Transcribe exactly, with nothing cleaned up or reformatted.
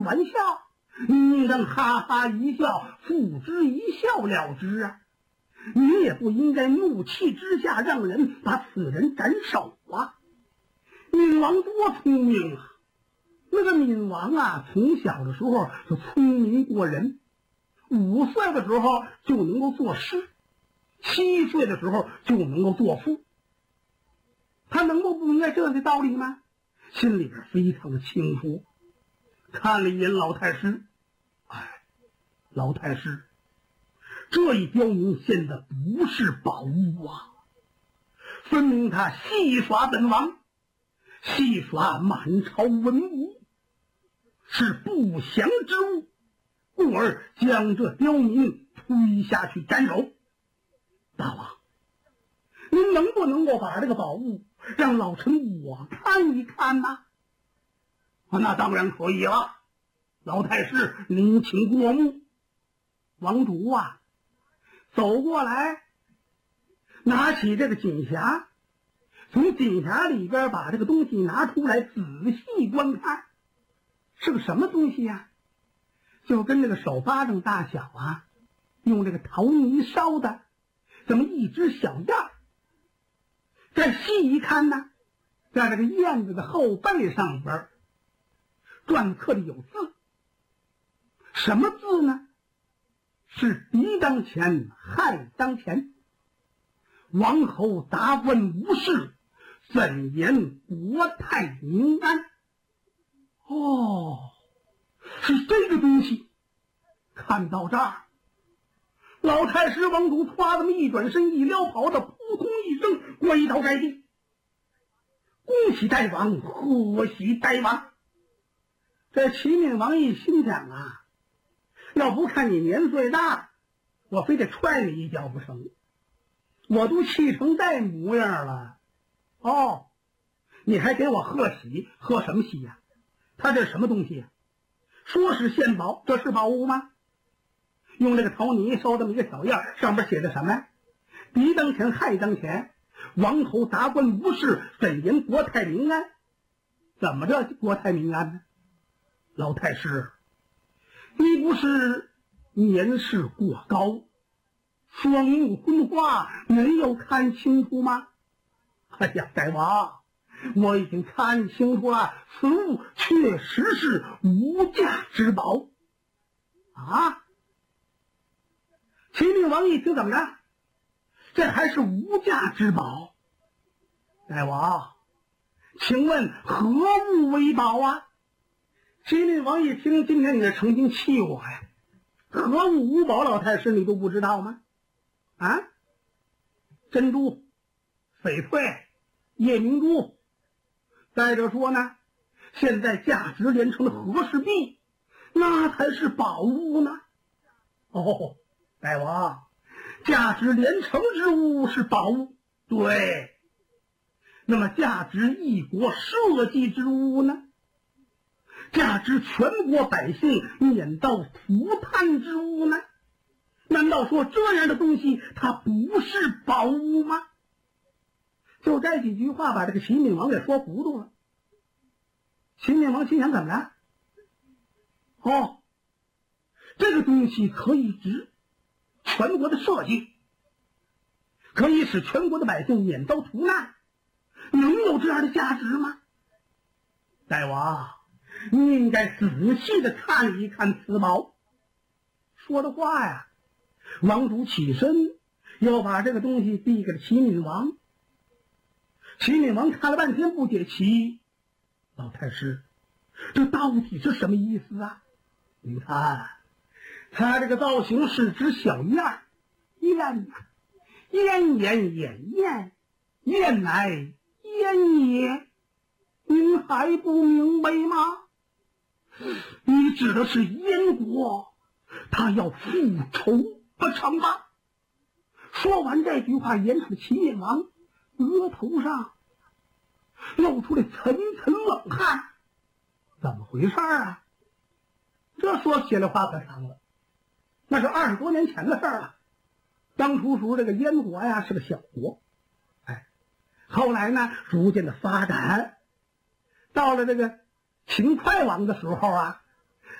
玩笑，你让哈哈一笑，付之一笑了之啊！你也不应该怒气之下让人把此人斩首啊！闵王多聪明啊！那个闵王啊，从小的时候就聪明过人，五岁的时候就能够作诗，七岁的时候就能够作赋。他能够不明白这样的道理吗？心里边非常的清楚。看了一眼老太师，哎，老太师，这一标明现在不是宝物啊，分明他戏耍本王，戏耍满朝文武，是不祥之物，故而将这刁民推下去斩首。大王，您能不能够把这个宝物让老臣我看一看呢？啊，那当然可以了。老太师，您请过目。王主啊，走过来，拿起这个锦匣，从锦匣里边把这个东西拿出来，仔细观看，是个什么东西呀、啊？就跟这个手巴掌大小啊，用这个陶泥烧的，这么一只小样。再细一看呢，在这个燕子的后背上边篆刻的有字，什么字呢？是敌当前，害当前。王侯答问无事，怎言国泰民安？哦，是这个东西。看到这儿，老太师王主唰这么一转身，一撩袍子，扑通一声跪倒在地。恭喜大王，贺喜大王！这齐闵王一心想啊，要不看你年岁大，我非得踹你一脚不成。我都气成这模样了，哦，你还给我贺喜？贺什么喜呀、啊？他这是什么东西呀、啊？说是献宝，这是宝物吗？用这个陶泥烧这么一个小样，上面写的什么呀？敌当前，害当前，王侯达官无事，怎言国泰民安？怎么着国泰民安呢？老太师，你不是年事过高，双目昏花，没有看清楚吗？哎呀，大王，我已经看清楚了，此物确实是无价之宝啊！齐闵王一听，怎么着？这还是无价之宝？大王，请问何物为宝啊？齐闵王一听，今天你这成心气我呀！何物无宝，老太师你都不知道吗？啊，珍珠、翡翠、夜明珠，再者说呢，现在价值连城的和氏璧，那才是宝物呢。哦，大王，价值连城之物是宝物，对。那么价值一国社稷之物呢？价值全国百姓免遭涂炭之物呢？难道说这样的东西它不是宝物吗？就这几句话把这个齐闵王给说糊涂了。齐闵王心想，怎么了？哦，这个东西可以指全国的社稷，可以使全国的百姓免遭涂难，能有这样的价值吗？大王，你应该仔细的看一看此宝。说的话呀，王主起身要把这个东西递给了齐闵王。齐闵王看了半天不解其，老太师，这到底是什么意思啊？你看他这个造型是只小燕，燕呐，燕燕燕燕，燕乃燕也，您还不明白吗？你指的是燕国，他要复仇不成吗？说完这句话，眼瞅齐闵王额头上露出了层层冷汗。怎么回事啊？这说起来话可长了，那是二十多年前的事了。当初时候这个燕国呀是个小国，哎，后来呢逐渐的发展，到了这个秦快王的时候啊，